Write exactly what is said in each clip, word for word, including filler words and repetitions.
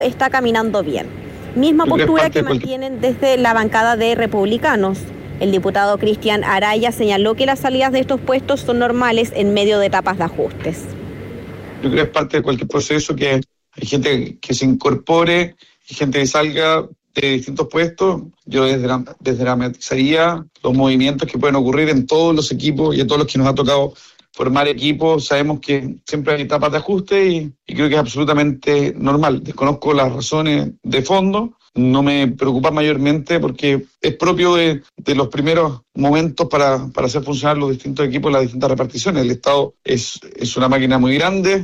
está caminando bien. Misma postura que mantienen desde la bancada de republicanos. El diputado Cristian Araya señaló que las salidas de estos puestos son normales en medio de etapas de ajustes. Yo creo que es parte de cualquier proceso que hay gente que se incorpore y gente que salga de distintos puestos. Yo desdramatizaría los movimientos que pueden ocurrir en todos los equipos y en todos los que nos ha tocado formar equipos. Sabemos que siempre hay etapas de ajuste y, y creo que es absolutamente normal. Desconozco las razones de fondo, no me preocupa mayormente porque es propio de, de los primeros momentos para, para hacer funcionar los distintos equipos, las distintas reparticiones. El Estado es, es una máquina muy grande.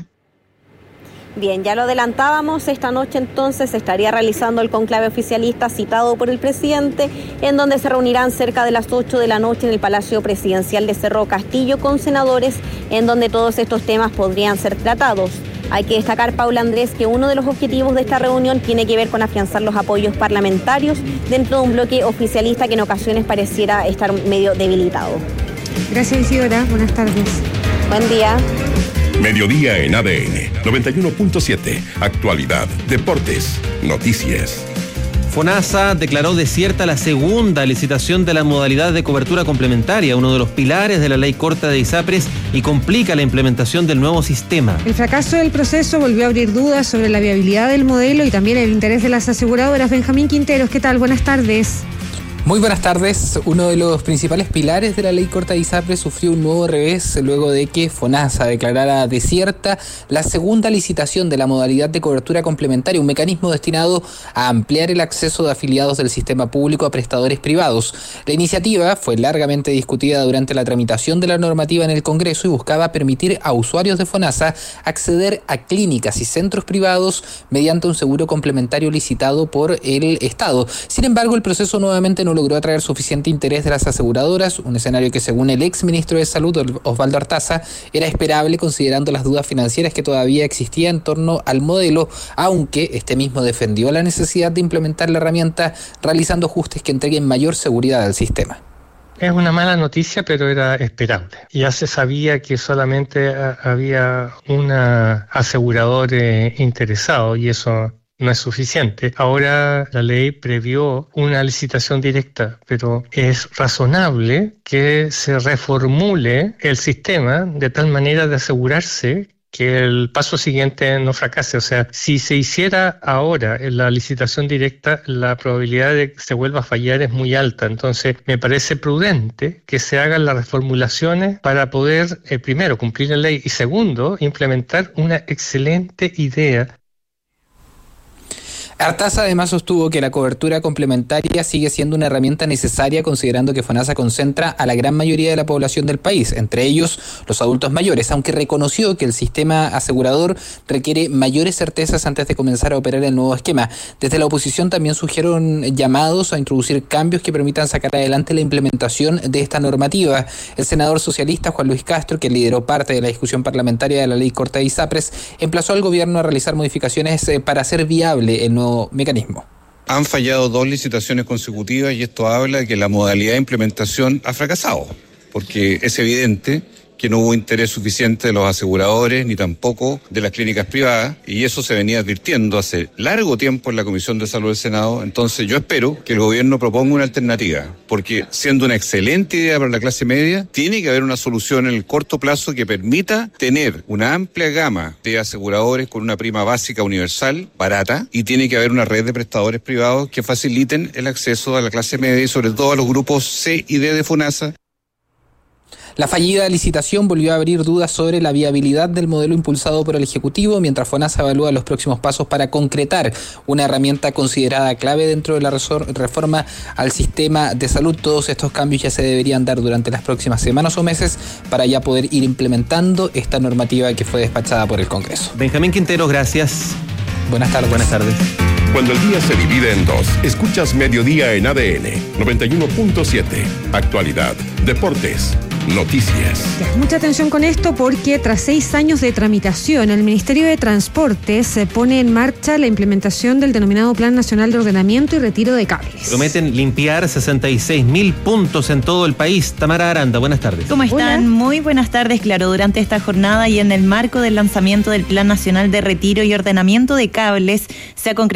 Bien, ya lo adelantábamos, esta noche entonces se estaría realizando el conclave oficialista citado por el presidente, en donde se reunirán cerca de las ocho de la noche en el Palacio Presidencial de Cerro Castillo con senadores, en donde todos estos temas podrían ser tratados. Hay que destacar, Paula Andrés, que uno de los objetivos de esta reunión tiene que ver con afianzar los apoyos parlamentarios dentro de un bloque oficialista que en ocasiones pareciera estar medio debilitado. Gracias, Isidora. Buenas tardes. Buen día. Mediodía en A D N, noventa y uno punto siete. Actualidad, deportes, noticias. FONASA declaró desierta la segunda licitación de la modalidad de cobertura complementaria, uno de los pilares de la ley corta de ISAPRES, y complica la implementación del nuevo sistema. El fracaso del proceso volvió a abrir dudas sobre la viabilidad del modelo y también el interés de las aseguradoras. Benjamín Quinteros, ¿qué tal? Buenas tardes. Muy buenas tardes. Uno de los principales pilares de la ley corta de ISAPRES sufrió un nuevo revés luego de que FONASA declarara desierta la segunda licitación de la modalidad de cobertura complementaria, un mecanismo destinado a ampliar el acceso de afiliados del sistema público a prestadores privados. La iniciativa fue largamente discutida durante la tramitación de la normativa en el Congreso y buscaba permitir a usuarios de FONASA acceder a clínicas y centros privados mediante un seguro complementario licitado por el Estado. Sin embargo, el proceso nuevamente no logró atraer suficiente interés de las aseguradoras, un escenario que, según el ex ministro de Salud, Osvaldo Artaza, era esperable considerando las dudas financieras que todavía existían en torno al modelo, aunque este mismo defendió la necesidad de implementar la herramienta realizando ajustes que entreguen mayor seguridad al sistema. Es una mala noticia, pero era esperable. Ya se sabía que solamente había un asegurador eh, interesado y eso no es suficiente. Ahora la ley previó una licitación directa, pero es razonable que se reformule el sistema de tal manera de asegurarse que el paso siguiente no fracase. O sea, si se hiciera ahora en la licitación directa, la probabilidad de que se vuelva a fallar es muy alta. Entonces, me parece prudente que se hagan las reformulaciones para poder, eh, primero, cumplir la ley y segundo, implementar una excelente idea. Artaza además sostuvo que la cobertura complementaria sigue siendo una herramienta necesaria considerando que FONASA concentra a la gran mayoría de la población del país, entre ellos los adultos mayores, aunque reconoció que el sistema asegurador requiere mayores certezas antes de comenzar a operar el nuevo esquema. Desde la oposición también surgieron llamados a introducir cambios que permitan sacar adelante la implementación de esta normativa. El senador socialista Juan Luis Castro, que lideró parte de la discusión parlamentaria de la ley corta de ISAPRES, emplazó al gobierno a realizar modificaciones para hacer viable el nuevo mecanismo. Han fallado dos licitaciones consecutivas y esto habla de que la modalidad de implementación ha fracasado, porque es evidente que no hubo interés suficiente de los aseguradores ni tampoco de las clínicas privadas, y eso se venía advirtiendo hace largo tiempo en la Comisión de Salud del Senado. Entonces yo espero que el gobierno proponga una alternativa, porque siendo una excelente idea para la clase media, tiene que haber una solución en el corto plazo que permita tener una amplia gama de aseguradores con una prima básica universal, barata, y tiene que haber una red de prestadores privados que faciliten el acceso a la clase media y sobre todo a los grupos C y D de FONASA. La fallida licitación volvió a abrir dudas sobre la viabilidad del modelo impulsado por el Ejecutivo, mientras FONASA evalúa los próximos pasos para concretar una herramienta considerada clave dentro de la reforma al sistema de salud. Todos estos cambios ya se deberían dar durante las próximas semanas o meses para ya poder ir implementando esta normativa que fue despachada por el Congreso. Benjamín Quinteros, gracias. Buenas tardes. Buenas tardes. Cuando el día se divide en dos, escuchas Mediodía en A D N, noventa y uno punto siete. Actualidad, deportes, Noticias. Ya, mucha atención con esto porque tras seis años de tramitación, el Ministerio de Transportes se pone en marcha la implementación del denominado Plan Nacional de Ordenamiento y Retiro de Cables. Prometen limpiar sesenta y seis mil puntos en todo el país. Tamara Aranda, buenas tardes. ¿Cómo están? Hola. Muy buenas tardes. Claro, durante esta jornada y en el marco del lanzamiento del Plan Nacional de Retiro y Ordenamiento de Cables, se ha concretado